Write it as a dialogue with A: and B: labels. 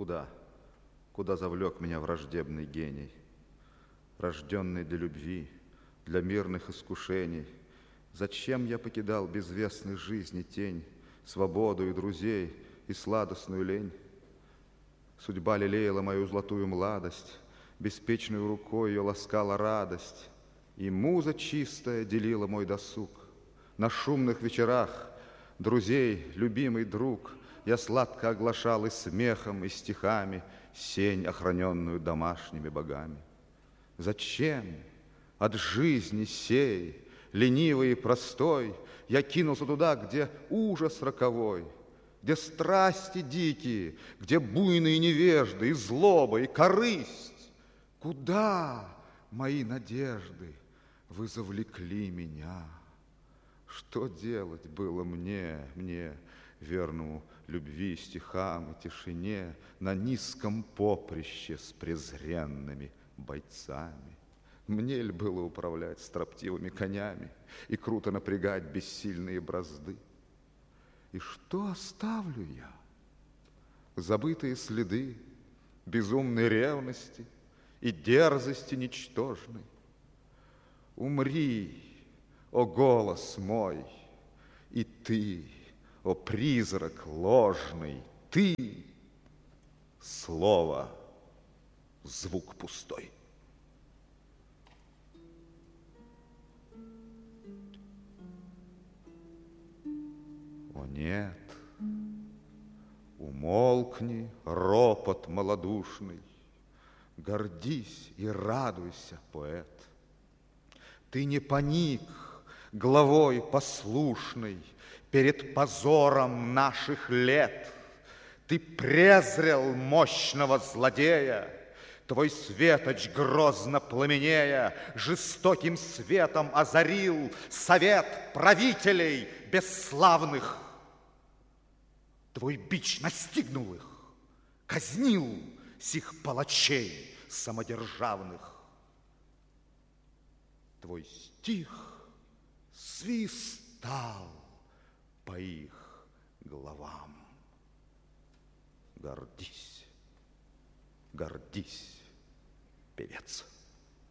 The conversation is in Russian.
A: Куда? Куда завлек меня враждебный гений? Рожденный для любви, для мирных искушений. Зачем я покидал безвестной жизни тень, свободу и друзей, и сладостную лень? Судьба лелеяла мою золотую младость, беспечной рукой ее ласкала радость, и муза чистая делила мой досуг. На шумных вечерах друзей, любимый друг, я сладко оглашал и смехом, и стихами сень, охраненную домашними богами. Зачем от жизни сей, ленивый и простой, я кинулся туда, где ужас роковой, где страсти дикие, где буйные невежды, и злоба, и корысть? Куда мои надежды вы завлекли меня? Что делать было мне, верному любви, стихам и тишине, на низком поприще с презренными бойцами? Мне ли было управлять строптивыми конями и круто напрягать бессильные бразды? И что оставлю я? Забытые следы безумной ревности и дерзости ничтожной. Умри, о голос мой, и ты, о призрак ложный, ты, слово, звук пустой. О нет, умолкни, ропот малодушный, гордись и радуйся, поэт. Ты не паник, главой послушный, перед позором наших лет. Ты презрел мощного злодея, твой светоч, грозно пламенея, жестоким светом озарил совет правителей бесславных. Твой бич настигнул их, казнил сих палачей самодержавных. Твой стих свистал по их головам. Гордись, гордись, певец.